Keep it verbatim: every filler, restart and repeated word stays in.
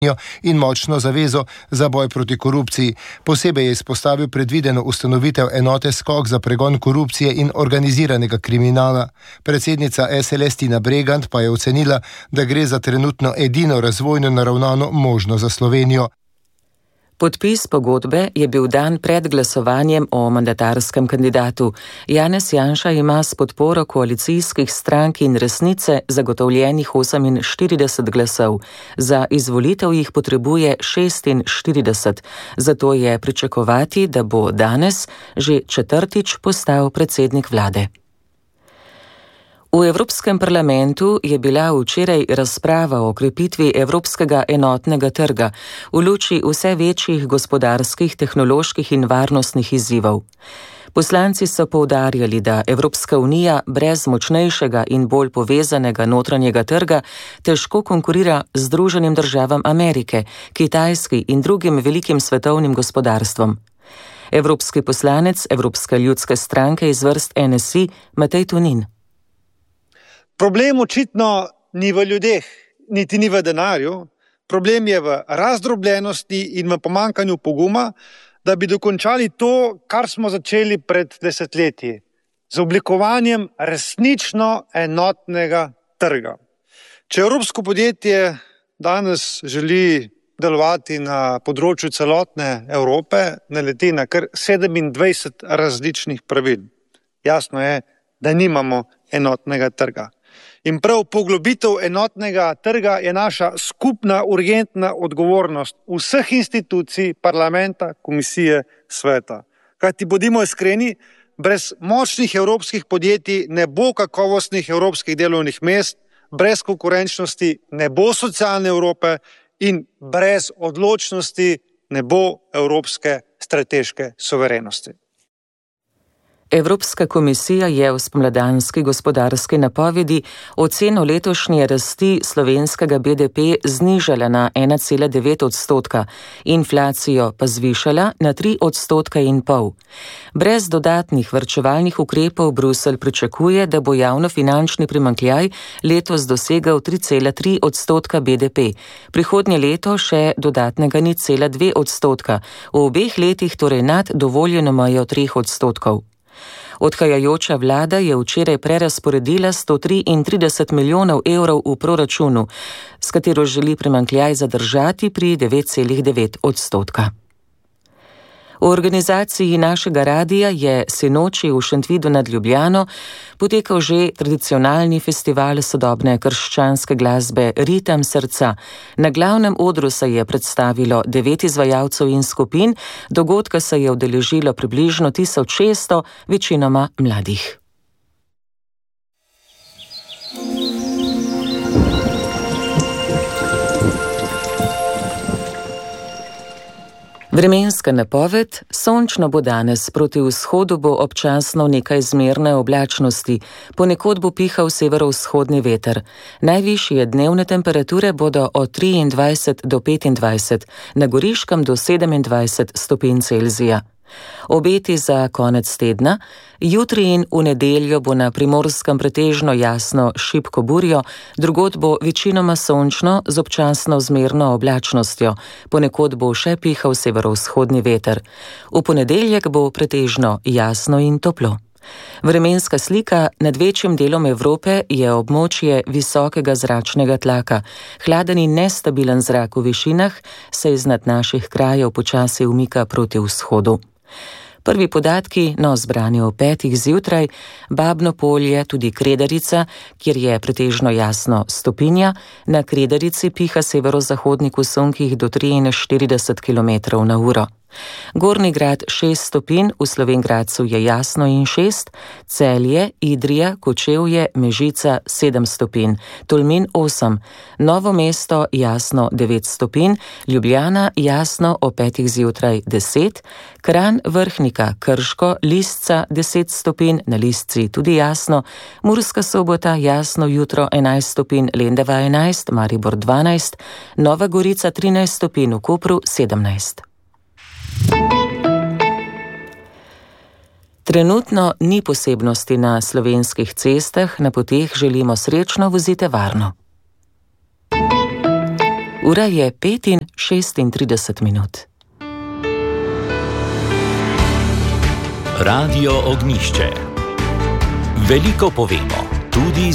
in močno zavezo za boj proti korupciji. Posebej je izpostavil predvideno ustanovitev enote Skok za pregon korupcije in organiziranega kriminala. Predsednica S L S Tina Bregant pa je ocenila, da gre za trenutno edino razvojno naravnano možno za Slovenijo. Podpis pogodbe je bil dan pred glasovanjem o mandatarskem kandidatu. Janez Janša ima s podporo koalicijskih strank in Resnice zagotovljenih oseminštirideset glasov. Za izvolitev jih potrebuje šestinštirideset, zato je pričakovati, da bo danes že četrtič postal predsednik vlade. V Evropskem parlamentu je bila včeraj razprava o krepitvi evropskega enotnega trga v luči vse večjih gospodarskih, tehnoloških in varnostnih izzivov. Poslanci so poudarjali, da Evropska unija brez močnejšega in bolj povezanega notranjega trga težko konkurira Združenim državam Amerike, Kitajski in drugim velikim svetovnim gospodarstvom. Evropski poslanec Evropske ljudske stranke iz vrst N S I Matej Tonin. Problem očitno ni v ljudeh, niti ni v denarju. Problem je v razdrobljenosti in v pomanjkanju poguma, da bi dokončali to, kar smo začeli pred desetletji, z oblikovanjem resnično enotnega trga. Če evropsko podjetje danes želi delovati na področju celotne Evrope, naleti na kar sedemindvajset različnih pravil. Jasno je, da nimamo enotnega trga. In prav poglobitev enotnega trga je naša skupna urgentna odgovornost vseh institucij, parlamenta, komisije, sveta. Kajti bodimo iskreni, brez močnih evropskih podjetij ne bo kakovostnih evropskih delovnih mest, brez konkurenčnosti ne bo socialne Evrope in brez odločnosti ne bo evropske strateške suverenosti. Evropska komisija je v spomladanski gospodarski napovedi oceno letošnje rasti slovenskega B D P znižala na ena cela devet odstotka, inflacijo pa zvišala na tri odstotka in pol. Brez dodatnih varčevalnih ukrepov Bruselj pričakuje, da bo javnofinančni primanjkljaj letos dosegal tri cela tri odstotka B D P, prihodnje leto še dodatnega nič cela dve odstotka, v obeh letih torej nad dovoljeno mejo treh odstotkov. Odhajajoča vlada je včeraj prerazporedila sto triintrideset milijonov evrov v proračunu, s katero želi primanjkljaj zadržati pri devet cela devet odstotka. V organizaciji našega radija je sinoči v Šentvidu nad Ljubljano potekal že tradicionalni festival sodobne krščanske glasbe Ritem srca. Na glavnem odru se je predstavilo devet izvajalcev in skupin, dogodka se je udeležilo približno tisoč šeststo, večinoma mladih. Vremenska napoved: sončno bo danes, proti vzhodu bo občasno nekaj zmerne oblačnosti, ponekod bo pihal severovzhodni veter. Najvišje dnevne temperature bodo od triindvajset do petindvajset, na Goriškem do sedemindvajset stopinj Celzija. Obeti za konec tedna: jutri in v nedeljo bo na Primorskem pretežno jasno šibko burjo, drugod bo večinoma sončno z občasno zmerno oblačnostjo, ponekod bo še pihal severovzhodni veter. V ponedeljek bo pretežno jasno in toplo. Vremenska slika: nad večjim delom Evrope je območje visokega zračnega tlaka. Hladen in nestabilen zrak v višinah se iznad naših krajev počasi umika proti vzhodu. Prvi podatki, no, zbrani o petih zjutraj: Babno Polje, tudi Kredarica, kjer je pretežno jasno stopinja, na Kredarici piha severozahodnik v sunkih do triinštirideset kilometrov na uro. Gornji Grad šest stopinj, v Slovenj Gradcu je jasno in šest, Celje, Idrija, Kočevje, Mežica sedem stopinj, Tolmin osem, Novo mesto jasno devet stopinj, Ljubljana jasno o petih zjutraj deset, Kranj, Vrhnika, Krško, Lisca deset stopinj, na Lisci tudi jasno, Murska Sobota jasno jutro enajst stopinj, Lendava enajst, Maribor dvanajst, Nova Gorica trinajst stopinj, v Kopru sedemnajst. Trenutno ni posebnosti na slovenskih cestah, na poteh želimo srečno, vozite varno. Ura je pet in šestintrideset minut. Radio Ognjišče. Veliko povemo, tudi